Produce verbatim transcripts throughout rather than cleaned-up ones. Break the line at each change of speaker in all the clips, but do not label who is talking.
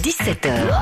dix-sept heures.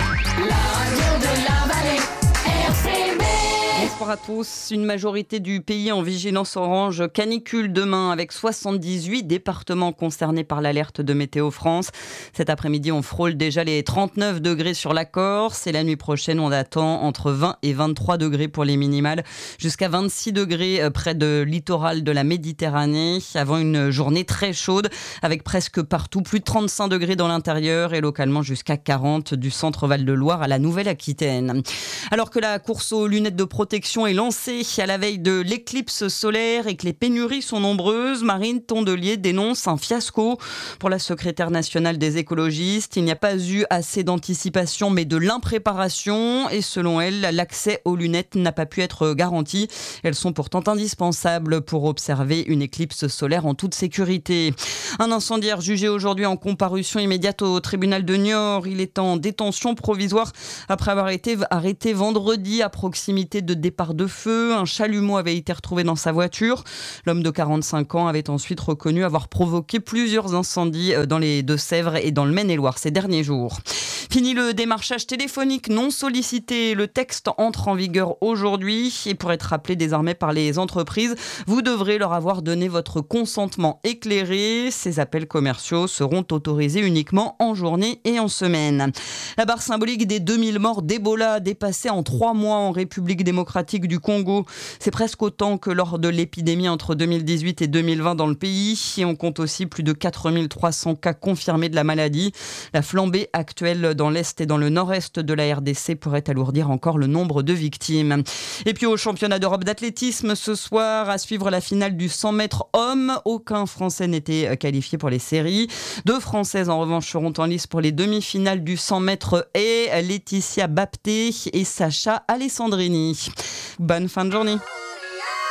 Bonsoir à tous. Une majorité du pays en vigilance orange canicule demain avec soixante-dix-huit départements concernés par l'alerte de Météo France. Cet après-midi, on frôle déjà les trente-neuf degrés sur la Corse et la nuit prochaine, on attend entre vingt et vingt-trois degrés pour les minimales, jusqu'à vingt-six degrés près de littoral de la Méditerranée avant une journée très chaude avec presque partout plus de trente-cinq degrés dans l'intérieur et localement jusqu'à quarante du centre Val-de-Loire à la Nouvelle-Aquitaine. Alors que la course aux lunettes de protection est lancée à la veille de l'éclipse solaire et que les pénuries sont nombreuses, Marine Tondelier dénonce un fiasco. Pour la secrétaire nationale des écologistes, il n'y a pas eu assez d'anticipation mais de l'impréparation et selon elle, l'accès aux lunettes n'a pas pu être garanti. Elles sont pourtant indispensables pour observer une éclipse solaire en toute sécurité. Un incendiaire jugé aujourd'hui en comparution immédiate au tribunal de Niort. Il est en détention provisoire après avoir été arrêté vendredi à proximité de départ de feu. Un chalumeau avait été retrouvé dans sa voiture. L'homme de quarante-cinq ans avait ensuite reconnu avoir provoqué plusieurs incendies dans les Deux-Sèvres et dans le Maine-et-Loire ces derniers jours. Fini le démarchage téléphonique non sollicité. Le texte entre en vigueur aujourd'hui et pour être appelé désormais par les entreprises, vous devrez leur avoir donné votre consentement éclairé. Ces appels commerciaux seront autorisés uniquement en journée et en semaine. La barre symbolique des deux mille morts d'Ebola dépassée en trois mois en République démocratique du Congo. C'est presque autant que lors de l'épidémie entre deux mille dix-huit et deux mille vingt dans le pays. Et on compte aussi plus de quatre mille trois cents cas confirmés de la maladie. La flambée actuelle dans l'Est et dans le Nord-Est de la R D C pourrait alourdir encore le nombre de victimes. Et puis au championnat d'Europe d'athlétisme, ce soir, à suivre la finale du cent mètres hommes. Aucun Français n'était qualifié pour les séries. Deux Françaises en revanche seront en lice pour les demi-finales du cent mètres et Laetitia Bapté et Sacha Alessandrini. Bonne fin de journée.